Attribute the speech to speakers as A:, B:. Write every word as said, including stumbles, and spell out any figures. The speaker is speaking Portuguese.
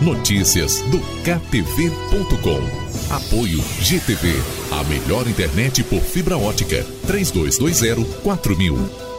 A: Notícias do K T V ponto com. Apoio G T V, a melhor internet por fibra ótica. três dois dois zero quatro mil.